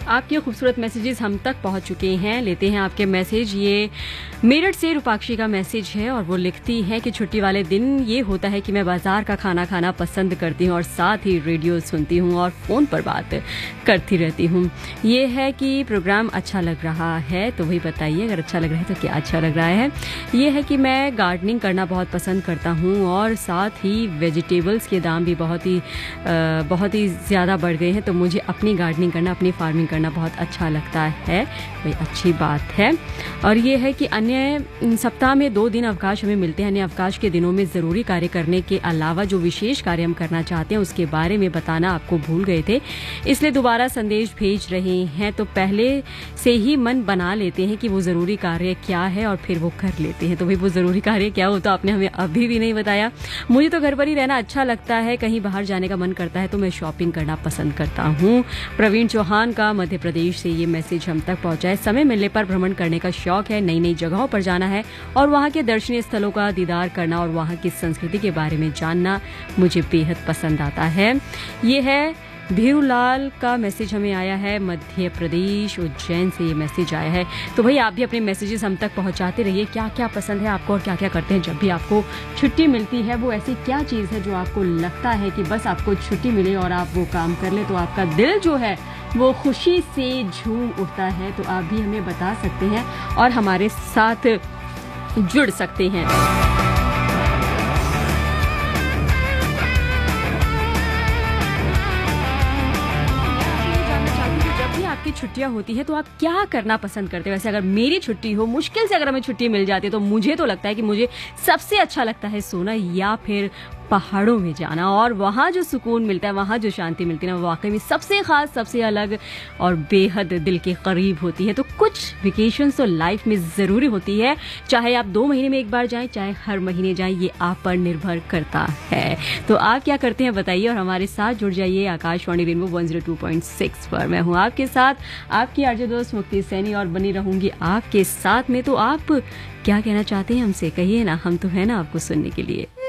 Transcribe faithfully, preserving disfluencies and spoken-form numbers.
आपके खूबसूरत मैसेजेस हम तक पहुंच चुके हैं। लेते हैं आपके मैसेज। ये मेरठ से रूपाक्षी का मैसेज है और वो लिखती है कि छुट्टी वाले दिन ये होता है कि मैं बाजार का खाना खाना पसंद करती हूँ और साथ ही रेडियो सुनती हूँ और फ़ोन पर बात करती रहती हूँ। ये है कि प्रोग्राम अच्छा लग रहा है तो वही बताइए, अगर अच्छा लग रहा है तो क्या अच्छा लग रहा है। ये है कि मैं गार्डनिंग करना बहुत पसंद करता हूँ और साथ ही वेजिटेबल्स के दाम भी बहुत ही आ, बहुत ही ज़्यादा बढ़ गए हैं, तो मुझे अपनी गार्डनिंग करना, अपनी फार्मिंग करना बहुत अच्छा लगता है। वही अच्छी बात है। और ये है कि अन्य सप्ताह में दो दिन अवकाश हमें मिलते हैं। अन्य अवकाश के दिनों में ज़रूरी कार्य करने के अलावा जो विशेष कार्य हम करना चाहते हैं उसके बारे में बताना आपको भूल गए थे, इसलिए दोबारा संदेश भेज रहे हैं। तो पहले से ही मन बना लेते हैं कि वो ज़रूरी कार्य क्या है और फिर वो कर लेते हैं। तो भाई वो ज़रूरी कार्य क्या हो तो आपने हमें अभी भी नहीं बताया। मुझे तो घर पर ही रहना अच्छा लगता है, कहीं बाहर जाने का मन करता है तो मैं शॉपिंग करना पसंद करता हूँ। प्रवीण चौहान का मध्य प्रदेश से ये मैसेज हम तक पहुँचा है। समय मिलने पर भ्रमण करने का शौक है, नई नई जगहों पर जाना है और वहाँ के दर्शनीय स्थलों का दीदार करना और वहाँ की संस्कृति के बारे में जानना मुझे बेहद पसंद आता है। ये है भीरूलाल का मैसेज हमें आया है, मध्य प्रदेश उज्जैन से ये मैसेज आया है। तो भाई आप भी अपने मैसेजेस हम तक पहुंचाते रहिए। क्या क्या पसंद है आपको और क्या क्या करते हैं जब भी आपको छुट्टी मिलती है? वो ऐसी क्या चीज़ है जो आपको लगता है कि बस आपको छुट्टी मिले और आप वो काम कर ले तो आपका दिल जो है वो खुशी से झूम उठता है? तो आप भी हमें बता सकते हैं और हमारे साथ जुड़ सकते हैं। आपकी छुट्टियां होती है तो आप क्या करना पसंद करते हैं? वैसे अगर मेरी छुट्टी हो, मुश्किल से अगर हमें छुट्टी मिल जाती है तो मुझे तो लगता है कि मुझे सबसे अच्छा लगता है सोना या फिर पहाड़ों में जाना, और वहाँ जो सुकून मिलता है, वहाँ जो शांति मिलती है ना, वाकई में सबसे खास, सबसे अलग और बेहद दिल के करीब होती है। तो कुछ वेकेशंस तो लाइफ में ज़रूरी होती है, चाहे आप दो महीने में एक बार जाएं, चाहे हर महीने जाएं, ये आप पर निर्भर करता है। तो आप क्या करते हैं बताइए और हमारे साथ जुड़ जाइए Akashvani rainbow one zero two point six पर। मैं हूँ आपके साथ आपकी आरजे दोस्त मुक्ति सैनी और बनी रहूंगी आपके साथ में। तो आप क्या कहना चाहते हैं हमसे, कहिए ना, हम तो है ना आपको सुनने के लिए।